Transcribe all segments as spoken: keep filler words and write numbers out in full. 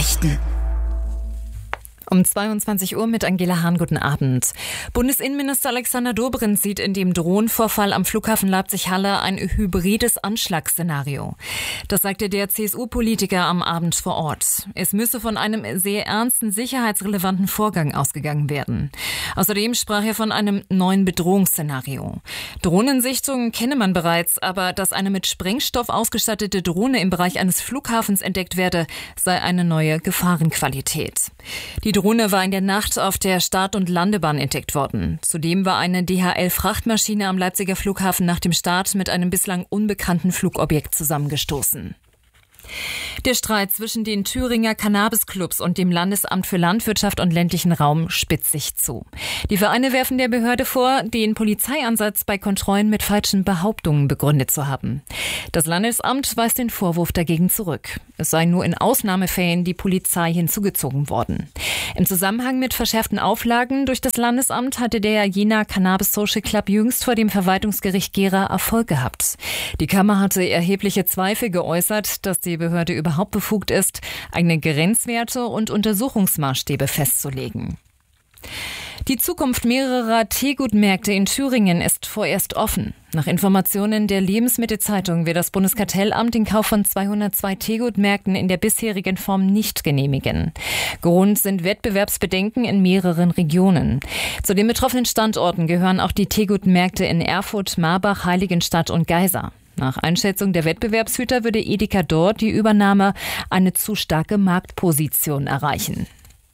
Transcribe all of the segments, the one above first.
Nachrichten. Um zweiundzwanzig Uhr mit Angela Hahn, guten Abend. Bundesinnenminister Alexander Dobrindt sieht in dem Drohnenvorfall am Flughafen Leipzig-Halle ein hybrides Anschlagsszenario. Das sagte der C S U-Politiker am Abend vor Ort. Es müsse von einem sehr ernsten, sicherheitsrelevanten Vorgang ausgegangen werden. Außerdem sprach er von einem neuen Bedrohungsszenario. Drohnensichtungen kenne man bereits, aber dass eine mit Sprengstoff ausgestattete Drohne im Bereich eines Flughafens entdeckt werde, sei eine neue Gefahrenqualität. Die Drohne war in der Nacht auf der Start- und Landebahn entdeckt worden. Zudem war eine D H L-Frachtmaschine am Leipziger Flughafen nach dem Start mit einem bislang unbekannten Flugobjekt zusammengestoßen. Der Streit zwischen den Thüringer Cannabis-Clubs und dem Landesamt für Landwirtschaft und ländlichen Raum spitzt sich zu. Die Vereine werfen der Behörde vor, den Polizeieinsatz bei Kontrollen mit falschen Behauptungen begründet zu haben. Das Landesamt weist den Vorwurf dagegen zurück. Es sei nur in Ausnahmefällen die Polizei hinzugezogen worden. Im Zusammenhang mit verschärften Auflagen durch das Landesamt hatte der Jena Cannabis Social Club jüngst vor dem Verwaltungsgericht Gera Erfolg gehabt. Die Kammer hatte erhebliche Zweifel geäußert, dass die Behörde überhaupt befugt ist, eigene Grenzwerte und Untersuchungsmaßstäbe festzulegen. Die Zukunft mehrerer Teegutmärkte in Thüringen ist vorerst offen. Nach Informationen der Lebensmittelzeitung wird das Bundeskartellamt den Kauf von zweihundertzwei Teegutmärkten in der bisherigen Form nicht genehmigen. Grund sind Wettbewerbsbedenken in mehreren Regionen. Zu den betroffenen Standorten gehören auch die Teegutmärkte in Erfurt, Marbach, Heiligenstadt und Geisa. Nach Einschätzung der Wettbewerbshüter würde Edeka dort die Übernahme eine zu starke Marktposition erreichen.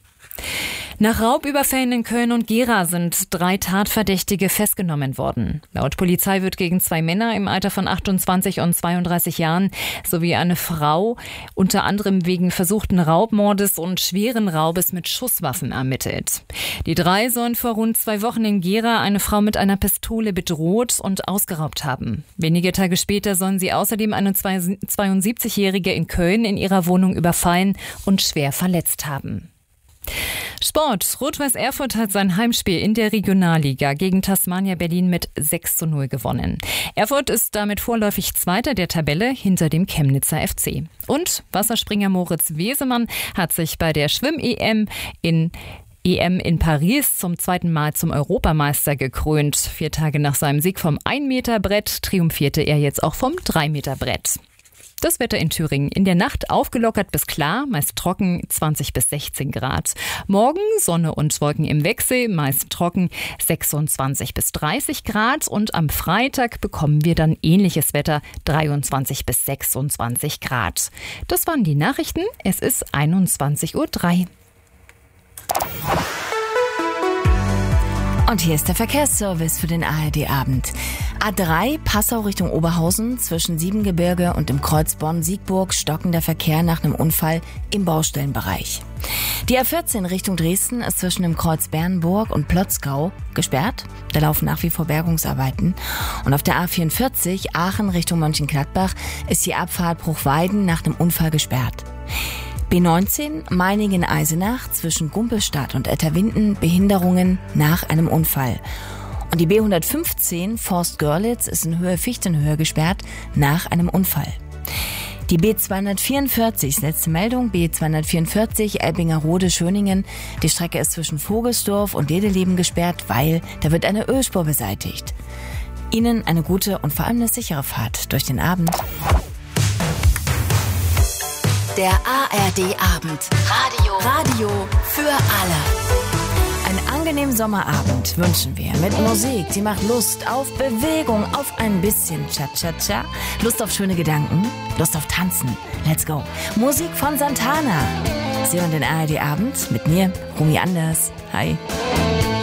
Nach Raubüberfällen in Köln und Gera sind drei Tatverdächtige festgenommen worden. Laut Polizei wird gegen zwei Männer im Alter von achtundzwanzig und zweiunddreißig Jahren sowie eine Frau unter anderem wegen versuchten Raubmordes und schweren Raubes mit Schusswaffen ermittelt. Die drei sollen vor rund zwei Wochen in Gera eine Frau mit einer Pistole bedroht und ausgeraubt haben. Wenige Tage später sollen sie außerdem eine zweiundsiebzigjährige in Köln in ihrer Wohnung überfallen und schwer verletzt haben. Sport. Rot-Weiß Erfurt hat sein Heimspiel in der Regionalliga gegen Tasmania Berlin mit sechs zu null gewonnen. Erfurt ist damit vorläufig Zweiter der Tabelle hinter dem Chemnitzer F C. Und Wasserspringer Moritz Wesemann hat sich bei der Schwimm-E M in E M in Paris zum zweiten Mal zum Europameister gekrönt. Vier Tage nach seinem Sieg vom ein Meter Brett triumphierte er jetzt auch vom drei Meter Brett. Das Wetter in Thüringen. In der Nacht aufgelockert bis klar, meist trocken, zwanzig bis sechzehn Grad. Morgen Sonne und Wolken im Wechsel, meist trocken, sechsundzwanzig bis dreißig Grad. Und am Freitag bekommen wir dann ähnliches Wetter, dreiundzwanzig bis sechsundzwanzig Grad. Das waren die Nachrichten. Es ist einundzwanzig Uhr drei. Und hier ist der Verkehrsservice für den A R D-Abend. A drei Passau Richtung Oberhausen zwischen Siebengebirge und dem Kreuz Bonn-Siegburg stockender Verkehr nach einem Unfall im Baustellenbereich. Die A vierzehn Richtung Dresden ist zwischen dem Kreuz Bernburg und Plotzgau gesperrt. Da laufen nach wie vor Bergungsarbeiten. Und auf der A vierundvierzig Aachen Richtung Mönchengladbach ist die Abfahrt Bruchweiden nach einem Unfall gesperrt. B neunzehn Meiningen-Eisenach zwischen Gumpelstadt und Etterwinden Behinderungen nach einem Unfall. Und die B hundertfünfzehn Forst-Görlitz ist in Höhe Fichtenhöhe gesperrt nach einem Unfall. Die B zweihundertvierundvierzig, letzte Meldung, B zweihundertvierundvierzig Elbingerode-Schöningen. Die Strecke ist zwischen Vogelsdorf und Dedeleben gesperrt, weil da wird eine Ölspur beseitigt. Ihnen eine gute und vor allem eine sichere Fahrt durch den Abend. Der A R D-Abend. Radio. Radio für alle. Einen angenehmen Sommerabend wünschen wir mit Musik, die macht Lust auf Bewegung, auf ein bisschen Cha-Cha-Cha, Lust auf schöne Gedanken, Lust auf Tanzen. Let's go. Musik von Santana. Sie hören den A R D-Abend mit mir, Rumi Anders. Hi.